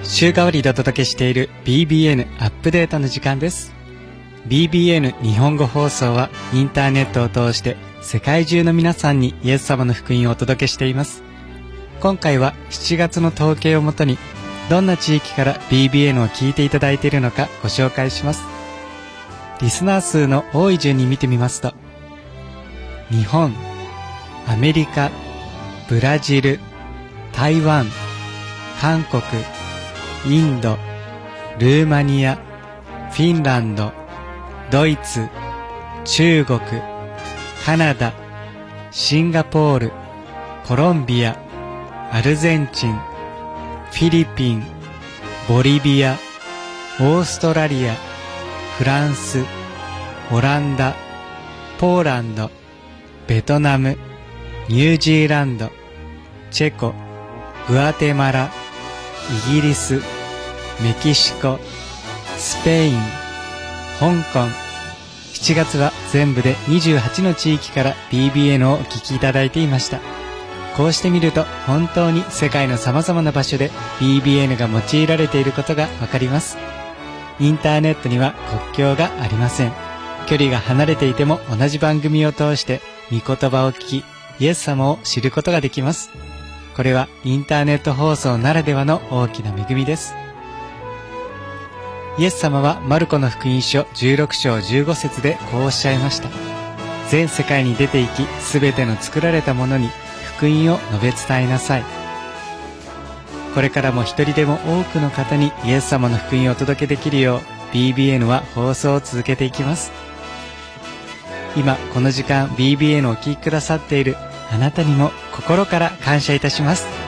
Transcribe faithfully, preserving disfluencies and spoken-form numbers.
週替わりでお届けしている ビービーエヌ アップデートの時間です。 ビービーエヌ 日本語放送はインターネットを通して世界中の皆さんにイエス様の福音をお届けしています。今回はしちがつの統計をもとにどんな地域から ビービーエヌ を聞いていただいているのかご紹介します。リスナー数の多い順に見てみますと、日本、アメリカ、ブラジル、台湾、韓国、インド、ルーマニア、フィンランド、ドイツ、中国、カナダ、シンガポール、コロンビア、アルゼンチン、フィリピン、ボリビア、オーストラリア、フランス、オランダ、ポーランド、ベトナム、ニュージーランド、チェコ、グアテマラ、イギリス、メキシコ、スペイン、香港。しちがつは全部でにじゅうはちの地域から ビービーエヌ をお聞きいただいていました。こうして見ると本当に世界の様々な場所で ビービーエヌ が用いられていることがわかります。インターネットには国境がありません。距離が離れていても同じ番組を通して御言葉を聞き、イエス様を知ることができます。これはインターネット放送ならではの大きな恵みです。イエス様はマルコの福音書じゅうろくしょうじゅうごせつでこうおっしゃいました。全世界に出て行き、すべての作られたものに福音を述べ伝えなさい。これからも一人でも多くの方にイエス様の福音をお届けできるよう ビービーエヌ は放送を続けていきます。今この時間 ビービーエヌ をお聞きくださっているあなたにも心から感謝いたします。